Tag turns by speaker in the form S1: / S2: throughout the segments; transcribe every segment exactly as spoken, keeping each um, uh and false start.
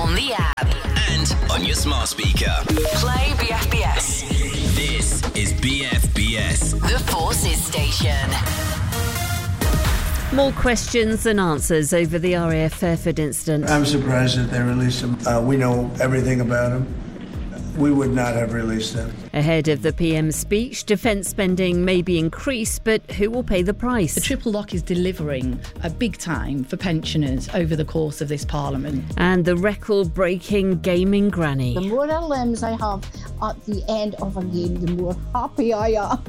S1: on the app
S2: and on your smart speaker.
S1: Play B F B S.
S2: This is B F B S,
S1: The Forces Station.
S3: More questions than answers over the R A F Fairford incident.
S4: I'm surprised that they released him. Uh, we know everything about him. We would not have released him.
S3: Ahead of the P M's speech, defence spending may be increased, but who will pay the price?
S5: The triple lock is delivering a big time for pensioners over the course of this Parliament.
S3: And the record-breaking gaming granny.
S6: The more limbs I have at the end of a game, the more happy I am.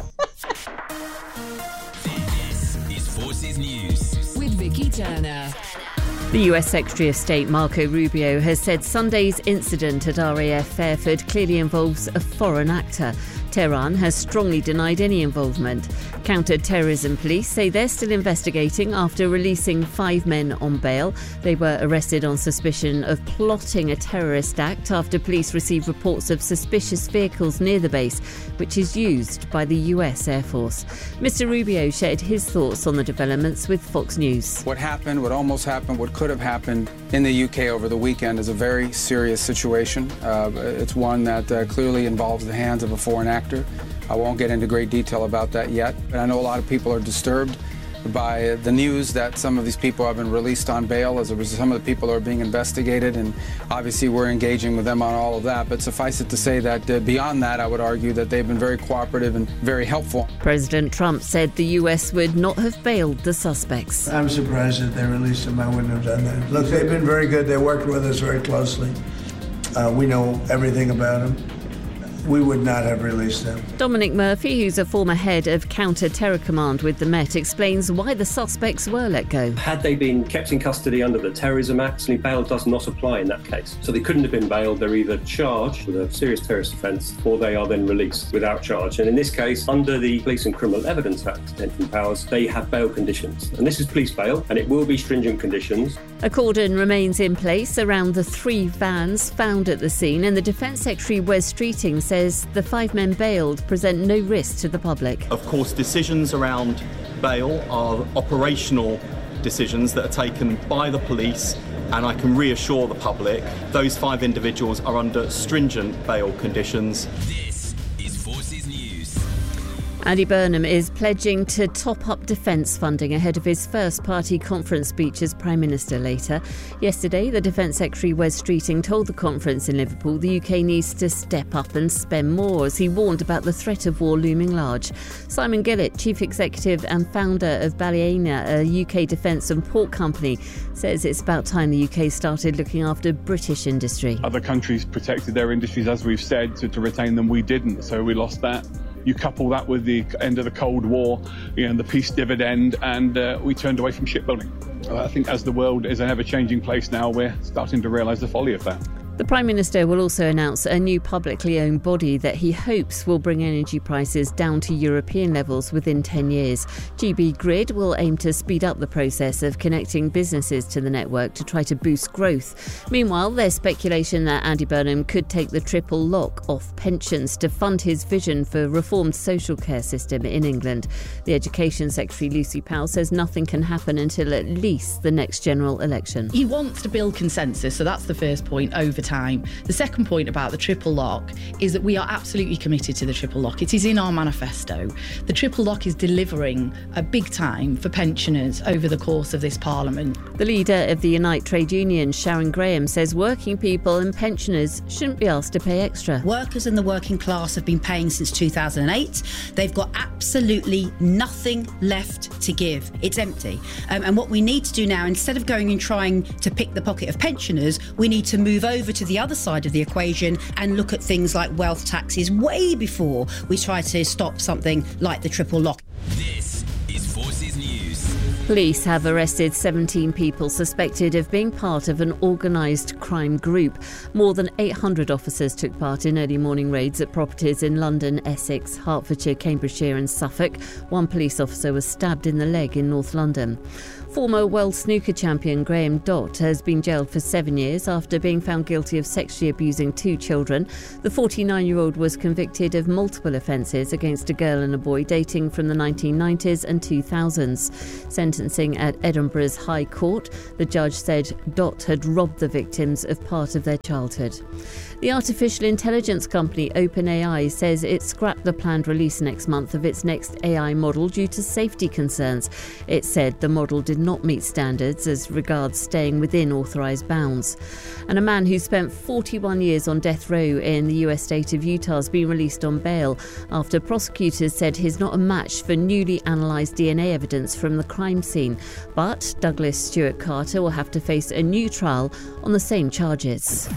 S2: This is Forces News
S1: with Vicky Turner.
S3: The U S Secretary of State Marco Rubio has said Sunday's incident at R A F Fairford clearly involves a foreign actor. Tehran has strongly denied any involvement. Counter-terrorism police say they're still investigating after releasing five men on bail. They were arrested on suspicion of plotting a terrorist act after police received reports of suspicious vehicles near the base, which is used by the U S Air Force. Mister Rubio shared his thoughts on the developments with Fox News.
S7: What happened, what almost happened, what could have happened in the U K over the weekend is a very serious situation. Uh, it's one that uh, clearly involves the hands of a foreign actor. I won't get into great detail about that yet, but I know a lot of people are disturbed by the news that some of these people have been released on bail. As a result, some of the people are being investigated, and obviously we're engaging with them on all of that. But suffice it to say that uh, beyond that, I would argue that they've been very cooperative and very helpful.
S3: President Trump said the U S would not have bailed the suspects.
S4: I'm surprised that they released him. I wouldn't have done that. Look, they've been very good. They worked with us very closely. Uh, we know everything about him. We would not have released them.
S3: Dominic Murphy, who's a former head of Counter-Terror Command with the Met, explains why the suspects were let go.
S8: Had they been kept in custody under the Terrorism Act, bail does not apply in that case. So they couldn't have been bailed. They're either charged with a serious terrorist offence or they are then released without charge. And in this case, under the Police and Criminal Evidence Act detention powers, they have bail conditions. And this is police bail, and it will be stringent conditions.
S3: A cordon remains in place around the three vans found at the scene, and the Defence Secretary Wes Streeting says the five men bailed present no risk to the public.
S9: Of course, decisions around bail are operational decisions that are taken by the police, and I can reassure the public those five individuals are under stringent bail conditions.
S2: This is Forces News.
S3: Andy Burnham is pledging to top up defence funding ahead of his first party conference speech as Prime Minister later. Yesterday, the Defence Secretary Wes Streeting told the conference in Liverpool the U K needs to step up and spend more, as he warned about the threat of war looming large. Simon Gillett, Chief Executive and founder of Ballymena, a U K defence and port company, says it's about time the U K started looking after British industry.
S10: Other countries protected their industries, as we've said, to, to retain them. We didn't, so we lost that. You couple that with the end of the Cold War, you know, the peace dividend, and uh, we turned away from shipbuilding. Uh, I think as the world is an ever-changing place now, we're starting to realise the folly of that.
S3: The Prime Minister will also announce a new publicly owned body that he hopes will bring energy prices down to European levels within ten years. G B Grid will aim to speed up the process of connecting businesses to the network to try to boost growth. Meanwhile, there's speculation that Andy Burnham could take the triple lock off pensions to fund his vision for a reformed social care system in England. The Education Secretary Lucy Powell says nothing can happen until at least the next general election.
S5: He wants to build consensus, so that's the first point, over time. The second point about the triple lock is that we are absolutely committed to the triple lock. It is in our manifesto. The triple lock is delivering a big time for pensioners over the course of this Parliament.
S3: The leader of the Unite Trade Union, Sharon Graham, says working people and pensioners shouldn't be asked to pay extra.
S11: Workers and the working class have been paying since two thousand eight. They've got absolutely nothing left to give. It's empty. Um, and what we need to do now, instead of going and trying to pick the pocket of pensioners, we need to move over to the other side of the equation and look at things like wealth taxes way before we try to stop something like the triple lock.
S2: This is Forces News.
S3: Police have arrested seventeen people suspected of being part of an organised crime group. More than eight hundred officers took part in early morning raids at properties in London, Essex, Hertfordshire, Cambridgeshire and Suffolk. One police officer was stabbed in the leg in North London. Former world snooker champion Graham Dott has been jailed for seven years after being found guilty of sexually abusing two children. The forty-nine-year-old was convicted of multiple offences against a girl and a boy dating from the nineteen nineties and two thousands. Sentencing at Edinburgh's High Court, the judge said Dott had robbed the victims of part of their childhood. The artificial intelligence company OpenAI says it scrapped the planned release next month of its next A I model due to safety concerns. It said the model did not meet standards as regards staying within authorised bounds. And a man who spent forty-one years on death row in the U S state of Utah has been released on bail after prosecutors said he's not a match for newly analysed D N A evidence from the crime scene. But Douglas Stewart Carter will have to face a new trial on the same charges.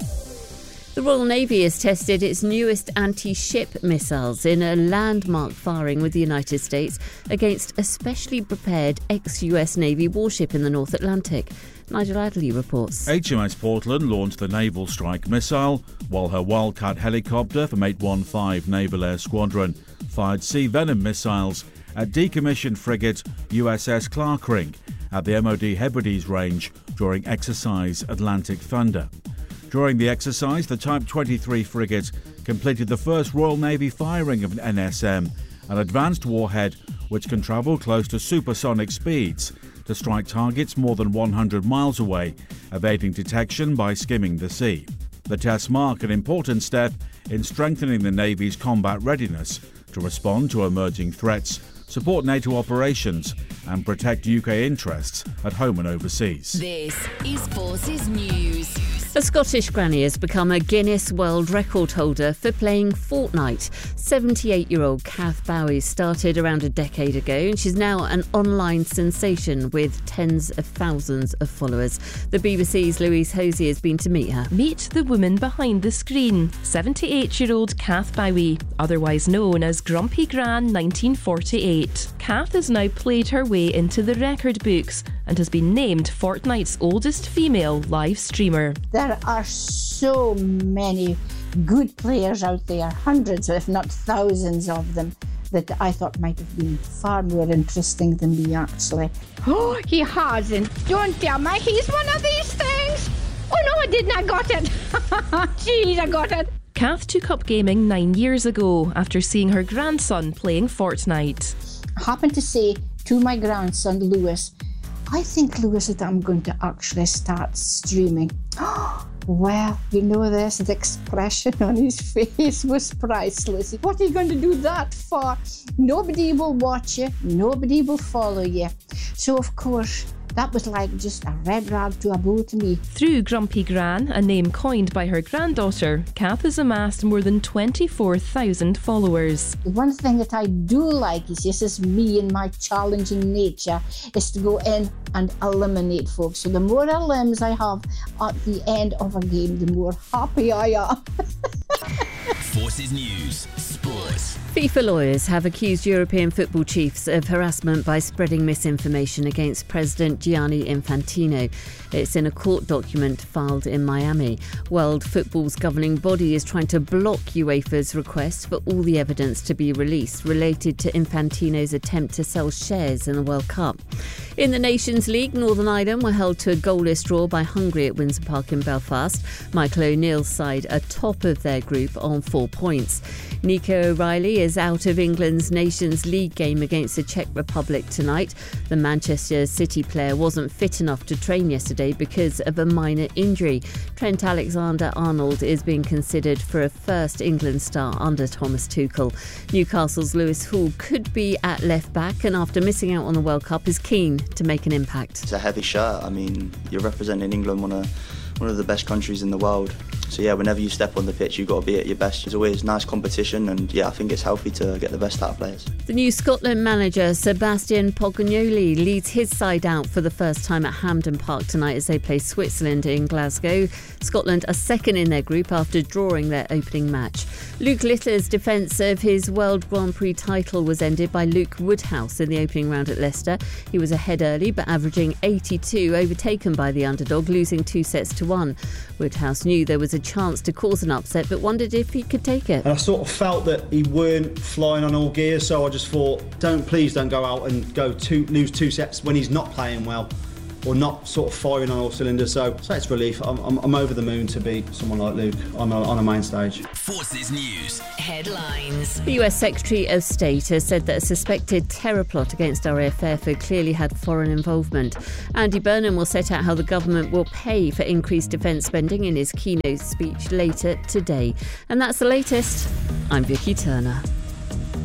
S3: The Royal Navy has tested its newest anti-ship missiles in a landmark firing with the United States against a specially prepared ex-U S Navy warship in the North Atlantic. Nigel Adderley reports.
S12: H M S Portland launched the Naval Strike Missile, while her Wildcat helicopter from eight one five Naval Air Squadron fired Sea Venom missiles at decommissioned frigate U S S Clarkring at the M O D Hebrides range during Exercise Atlantic Thunder. During the exercise, the Type twenty-three frigate completed the first Royal Navy firing of an N S M, an advanced warhead which can travel close to supersonic speeds to strike targets more than one hundred miles away, evading detection by skimming the sea. The tests mark an important step in strengthening the Navy's combat readiness to respond to emerging threats, support NATO operations and protect U K interests at home and overseas.
S1: This is Forces News.
S3: A Scottish granny has become a Guinness World Record holder for playing Fortnite. seventy-eight-year-old Kath Bowie started around a decade ago and she's now an online sensation with tens of thousands of followers. The B B C's Louise Hosey has been to meet her.
S13: Meet the woman behind the screen, seventy-eight-year-old Kath Bowie, otherwise known as Grumpy Gran nineteen forty-eight. Kath has now played her way into the record books and has been named Fortnite's oldest female live streamer.
S6: There are so many good players out there, hundreds if not thousands of them, that I thought might have been far more interesting than me actually.
S14: Oh, he hasn't. Don't tell me he's one of these things. Oh no, I didn't. I got it. Jeez, I got it.
S13: Kath took up gaming nine years ago after seeing her grandson playing Fortnite.
S6: I happened to say to my grandson Lewis, I think, Lewis, that I'm going to actually start streaming. Well, you know this, the expression on his face was priceless. What are you going to do that for? Nobody will watch you, nobody will follow you. So, of course, that was like just a red rag to a bull to me.
S13: Through Grumpy Gran, a name coined by her granddaughter, Kath has amassed more than twenty-four thousand followers.
S6: One thing that I do like is this is me and my challenging nature, is to go in and eliminate folks. So the more elims I have at the end of a game, the more happy I am.
S2: Forces News Sports.
S3: FIFA lawyers have accused European football chiefs of harassment by spreading misinformation against President Gianni Infantino. It's in a court document filed in Miami. World Football's governing body is trying to block UEFA's request for all the evidence to be released related to Infantino's attempt to sell shares in the World Cup. In the Nations League, Northern Ireland were held to a goalless draw by Hungary at Windsor Park in Belfast. Michael O'Neill's side are top of their group on four points. Nico O'Reilly is out of England's Nations League game against the Czech Republic tonight. The Manchester City player wasn't fit enough to train yesterday because of a minor injury. Trent Alexander-Arnold is being considered for a first England start under Thomas Tuchel. Newcastle's Lewis Hall could be at left back and after missing out on the World Cup is keen to make an impact.
S15: It's a heavy shirt. I mean, you're representing England, one of one of the best countries in the world. So yeah, whenever you step on the pitch, you've got to be at your best. It's always nice competition, and yeah, I think it's healthy to get the best out of players.
S3: The new Scotland manager, Sebastian Poglioli, leads his side out for the first time at Hampden Park tonight as they play Switzerland in Glasgow. Scotland are second in their group after drawing their opening match. Luke Littler's defence of his World Grand Prix title was ended by Luke Woodhouse in the opening round at Leicester. He was ahead early, but averaging eighty-two, overtaken by the underdog, losing two sets to one. Woodhouse knew there was a chance to cause an upset, but wondered if he could take it.
S16: And I sort of felt that he weren't flying on all gear, so I just thought, don't please don't go out and go two, lose two sets when he's not playing well, or not sort of firing on all cylinders. So, so it's relief. I'm, I'm, I'm over the moon to beat someone like Luke on a, on a main stage.
S2: Forces News.
S1: Headlines.
S3: The U S Secretary of State has said that a suspected terror plot against R A F Fairford clearly had foreign involvement. Andy Burnham will set out how the government will pay for increased defence spending in his keynote speech later today. And that's the latest. I'm Vicky Turner.